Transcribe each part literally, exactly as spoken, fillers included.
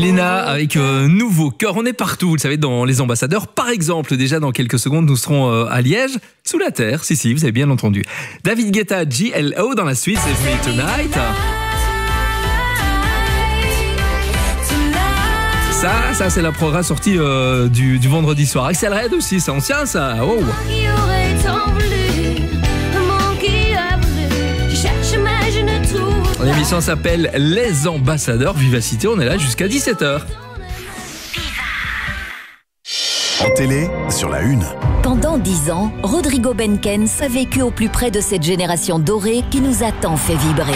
Léna avec euh, Nouveau Cœur, on est partout, vous le savez, dans les ambassadeurs. Par exemple, déjà dans quelques secondes, nous serons euh, à Liège, sous la terre, si si, vous avez bien entendu. David Guetta, G L O dans la suite, c'est Me Tonight. Ça, ça c'est la programme sortie euh, du, du vendredi soir. Axel Red aussi, c'est ancien ça. Oh. L'émission s'appelle Les Ambassadeurs Vivacité, on est là jusqu'à dix-sept heures. En télé, sur la une. Pendant dix ans, Rodrigo Benkens a vécu au plus près de cette génération dorée qui nous a tant fait vibrer.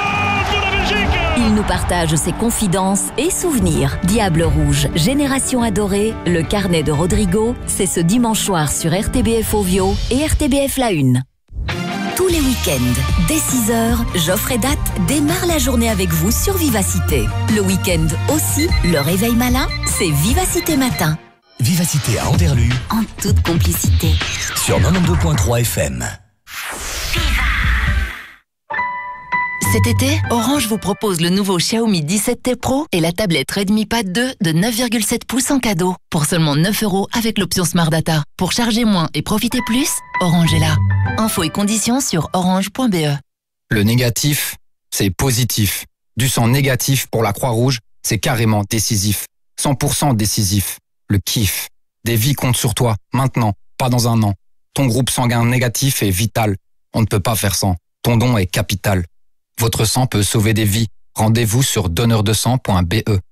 Il nous partage ses confidences et souvenirs. Diable Rouge, Génération Adorée, le carnet de Rodrigo, c'est ce dimanche soir sur R T B F Ovio et R T B F La Une. Tous les week-ends, dès six heures, Geoffrey Date démarre la journée avec vous sur Vivacité. Le week-end aussi, le réveil malin, c'est Vivacité Matin. Vivacité à Anderlu, En toute complicité. sur quatre-vingt-douze virgule trois F M. Cet été, Orange vous propose le nouveau Xiaomi dix-sept T Pro et la tablette Redmi Pad deux de neuf virgule sept pouces en cadeau. Pour seulement neuf euros avec l'option Smart Data. Pour charger moins et profiter plus, Orange est là. Infos et conditions sur orange point b e. Le négatif, c'est positif. Du sang négatif pour la Croix-Rouge, c'est carrément décisif. cent pour cent décisif. Le kiff. Des vies comptent sur toi, maintenant, pas dans un an. Ton groupe sanguin négatif est vital. On ne peut pas faire sans. Ton don est capital. Votre sang peut sauver des vies. Rendez-vous sur donneur de sang point b e.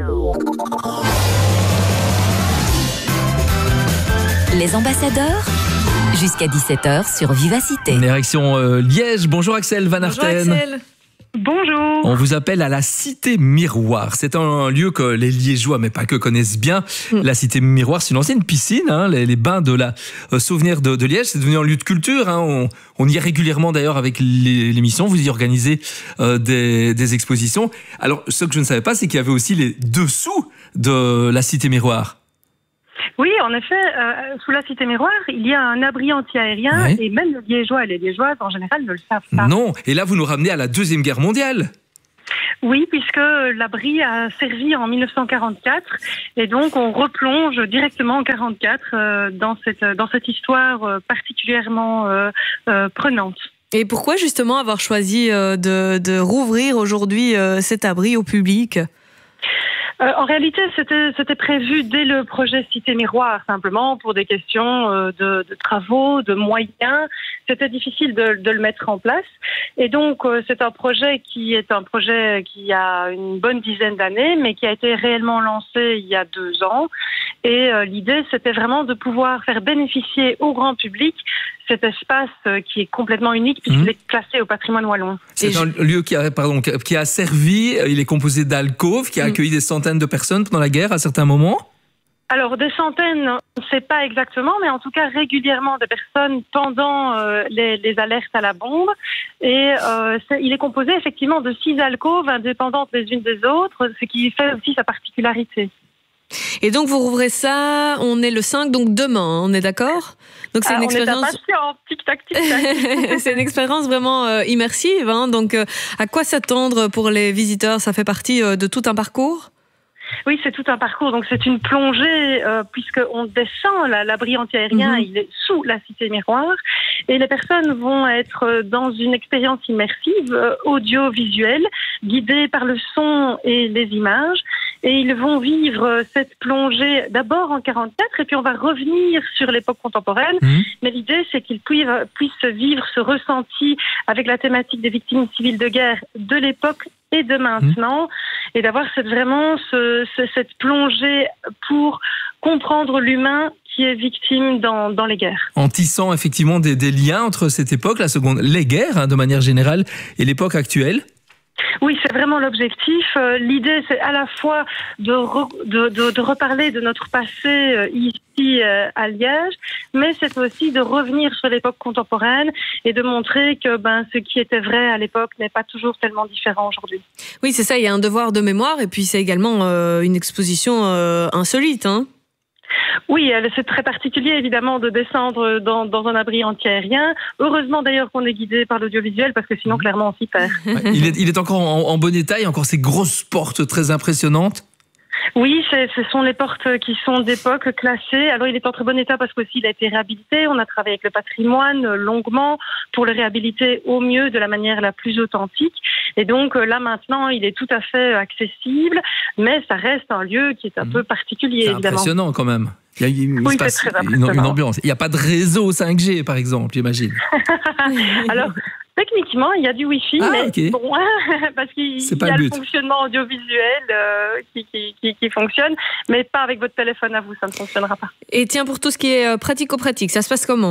Les ambassadeurs, jusqu'à dix-sept heures sur Vivacité. Direction euh, Liège, bonjour Axel Van Bonjour Arten. Axel. Bonjour. On vous appelle à la Cité Miroir. C'est un lieu que les Liégeois, mais pas que, connaissent bien. Mm. La Cité Miroir, c'est une ancienne piscine, hein, les, les bains de la euh, Souvenir de, de Liège. C'est devenu un lieu de culture. Hein. On, on y est régulièrement d'ailleurs avec les, l'émission. Vous y organisez euh, des, des expositions. Alors, ce que je ne savais pas, c'est qu'il y avait aussi les dessous de la Cité Miroir. Oui, en effet, euh, sous la Cité Miroir, il y a un abri anti-aérien Ouais. et même les Liégeois et les Liégeoises, en général, ne le savent pas. Non. Et là, vous nous ramenez à la Deuxième Guerre mondiale. Oui, puisque l'abri a servi en mille neuf cent quarante-quatre et donc on replonge directement en quarante-quatre euh, dans, cette, dans cette histoire euh, particulièrement euh, euh, prenante. Et pourquoi justement avoir choisi euh, de, de rouvrir aujourd'hui euh, cet abri au public ? Euh, en réalité, c'était, c'était prévu dès le projet Cité Miroir, simplement pour des questions euh, de, de travaux, de moyens. C'était difficile de, de le mettre en place. Et donc, euh, c'est un projet qui est un projet qui a une bonne dizaine d'années, mais qui a été réellement lancé il y a deux ans. Et euh, l'idée, c'était vraiment de pouvoir faire bénéficier au grand public cet espace euh, qui est complètement unique puisqu'il mmh. est classé au patrimoine wallon. C'est Et un je... lieu qui a, pardon, qui a servi, il est composé d'alcôves, qui a mmh. accueilli des centaines de personnes pendant la guerre à certains moments. Alors, des centaines, on ne sait pas exactement, mais en tout cas régulièrement des personnes pendant euh, les, les alertes à la bombe. Et euh, c'est, il est composé effectivement de six alcôves indépendantes les unes des autres, ce qui fait aussi sa particularité. Et donc vous rouvrez ça, on est le cinq, donc demain, hein, on est d'accord ? Donc c'est ah, une on expérience. est impatient, tic tac tic tac. C'est une expérience vraiment euh, immersive. Hein, donc euh, à quoi s'attendre pour les visiteurs ? Ça fait partie euh, de tout un parcours ? Oui, c'est tout un parcours. Donc, c'est une plongée euh, puisqu'on descend là, l'abri anti-aérien, mmh. il est sous la Cité Miroir. Et les personnes vont être dans une expérience immersive, euh, audiovisuelle, guidée par le son et les images. Et ils vont vivre cette plongée d'abord en quarante-quatre et puis on va revenir sur l'époque contemporaine. Mmh. Mais l'idée, c'est qu'ils puissent, puissent vivre ce ressenti avec la thématique des victimes civiles de guerre de l'époque et de maintenant, mmh. et d'avoir cette, vraiment ce, ce, cette plongée pour comprendre l'humain qui est victime dans, dans les guerres. En tissant effectivement des, des liens entre cette époque, la seconde, les guerres hein, de manière générale, et l'époque actuelle. Oui, c'est vraiment l'objectif. Euh, l'idée, c'est à la fois de, re, de, de, de reparler de notre passé euh, ici euh, à Liège, mais c'est aussi de revenir sur l'époque contemporaine et de montrer que ben, ce qui était vrai à l'époque n'est pas toujours tellement différent aujourd'hui. Oui, c'est ça, il y a un devoir de mémoire et puis c'est également euh, une exposition euh, insolite, hein. Oui, c'est très particulier évidemment de descendre dans, dans un abri anti-aérien. Heureusement d'ailleurs qu'on est guidé par l'audiovisuel parce que sinon clairement on s'y perd. Ouais, il, est, il est encore en, en bon état, il y a encore ces grosses portes très impressionnantes. Oui, c'est, ce sont les portes qui sont d'époque classées. Alors, il est en très bon état parce qu'aussi il a été réhabilité. On a travaillé avec le patrimoine longuement pour le réhabiliter au mieux de la manière la plus authentique. Et donc là, maintenant, il est tout à fait accessible, mais ça reste un lieu qui est un mmh. peu particulier, c'est évidemment. Impressionnant quand même. Il, y a, il, oui, se passe c'est très une, une ambiance. Il n'y a pas de réseau cinq G, par exemple, j'imagine. Alors, techniquement, il y a du Wi-Fi, ah, mais okay. bon, parce qu'il c'est y pas a le, le fonctionnement audiovisuel euh, qui, qui, qui, qui fonctionne, mais pas avec votre téléphone à vous, ça ne fonctionnera pas. Et tiens, pour tout ce qui est pratico-pratique, ça se passe comment ?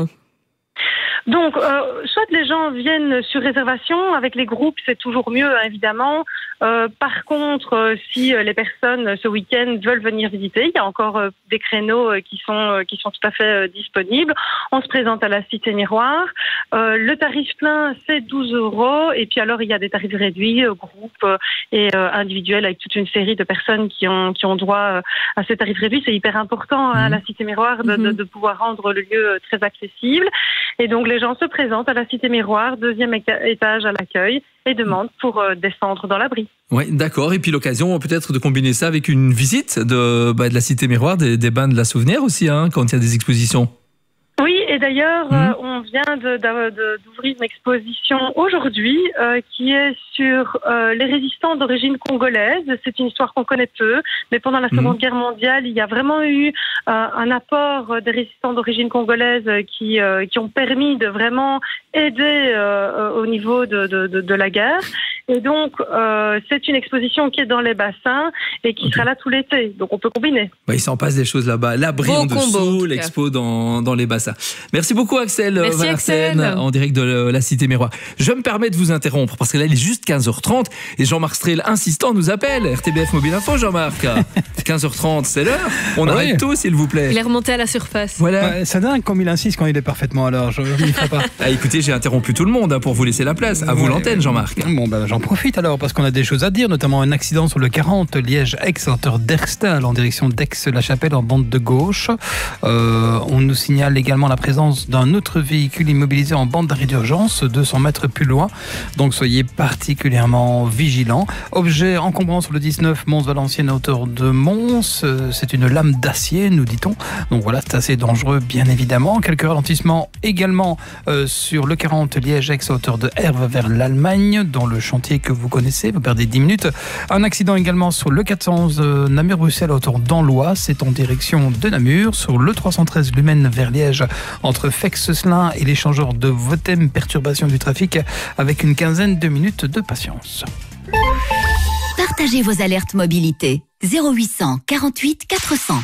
Donc, euh, soit les gens viennent sur réservation, avec les groupes, c'est toujours mieux, hein, évidemment. Euh, par contre, euh, si euh, les personnes ce week-end veulent venir visiter, il y a encore euh, des créneaux euh, qui sont euh, qui sont tout à fait euh, disponibles. On se présente à la Cité Miroir. Euh, le tarif plein, c'est douze euros. Et puis alors, il y a des tarifs réduits, euh, groupes euh, et euh, individuels, avec toute une série de personnes qui ont qui ont droit euh, à ces tarifs réduits. C'est hyper important, hein, à la Cité Miroir de, de, de pouvoir rendre le lieu euh, très accessible. Et donc, les gens se présentent à la Cité Miroir, deuxième étage à l'accueil, et demandent pour euh, descendre dans l'abri. Oui, d'accord. Et puis l'occasion peut-être de combiner ça avec une visite de, bah, de la Cité Miroir, des, des bains de la Souvenir aussi, hein, quand il y a des expositions. Oui, et d'ailleurs, mmh. euh, on vient de, de, de, d'ouvrir une exposition aujourd'hui euh, qui est sur euh, les résistants d'origine congolaise. C'est une histoire qu'on connaît peu, mais pendant la Seconde mmh. Guerre mondiale, il y a vraiment eu euh, un apport des résistants d'origine congolaise qui, euh, qui ont permis de vraiment aider euh, au niveau de, de, de, de la guerre. Et donc, euh, c'est une exposition qui est dans les bassins et qui okay. sera là tout l'été. Donc, on peut combiner. Bah, il s'en passe des choses là-bas. L'abri bon en dessous, combo, en l'expo dans, dans les bassins. Merci beaucoup, Axel Merci, Axel. En direct de la Cité Miroir. Je me permets de vous interrompre parce que là, il est juste quinze heures trente et Jean-Marc Strel, insistant, nous appelle. R T B F Mobile Info, Jean-Marc. quinze heures trente, c'est l'heure. On oui. arrête tout, s'il vous plaît. Il est remonté à la surface. Voilà. Ouais, c'est dingue comme il insiste quand il est parfaitement à l'heure. Je n'y ferai pas. Ah, écoutez, j'ai interrompu tout le monde hein, pour vous laisser la place. À ouais, vous l'antenne, Jean-Marc. Bon, ben, j'en profite alors parce qu'on a des choses à dire, notamment un accident sur le quarante Liège-Aix à hauteur d'Herstal en direction d'Aix-la-Chapelle en bande de gauche. Euh, on nous signale également la présence d'un autre véhicule immobilisé en bande d'arrêt d'urgence deux cents mètres plus loin. Donc soyez particulièrement vigilants. Objet encombrant sur le dix-neuf Mons-Valenciennes à hauteur de Mons. C'est une lame d'acier, nous dit-on. Donc voilà, c'est assez dangereux, bien évidemment. Quelques ralentissements également euh, sur le quarante Liège-Aix à hauteur de Herve vers l'Allemagne, dans le chantier que vous connaissez. Vous perdez dix minutes. Un accident également sur le quatre cent onze euh, Namur-Bruxelles à hauteur d'Anlois. C'est en direction de Namur. Sur le trois cent treize Lumène vers Liège entre Fex-Selin et l'échangeur de Votem. Perturbation du trafic avec une quinzaine de minutes de patience. Partagez vos alertes mobilité. zéro huit cent quarante-huit quatre cents.